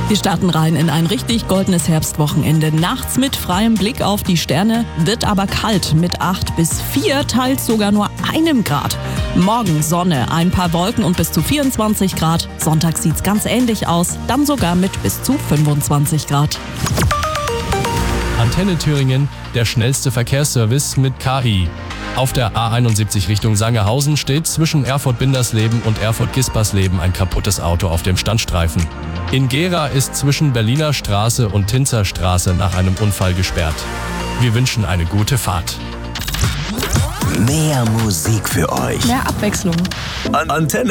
Wir starten rein in ein richtig goldenes Herbstwochenende. Nachts mit freiem Blick auf die Sterne, wird aber kalt mit 8 bis 4, teils sogar nur 1 Grad. Morgen Sonne, ein paar Wolken und bis zu 24 Grad. Sonntag sieht's ganz ähnlich aus, dann sogar mit bis zu 25 Grad. Antenne Thüringen, der schnellste Verkehrsservice mit KI. Auf der A71 Richtung Sangerhausen steht zwischen Erfurt-Bindersleben und Erfurt-Gispersleben ein kaputtes Auto auf dem Standstreifen. In Gera ist zwischen Berliner Straße und Tinzer Straße nach einem Unfall gesperrt. Wir wünschen eine gute Fahrt. Mehr Musik für euch. Mehr Abwechslung. Antenne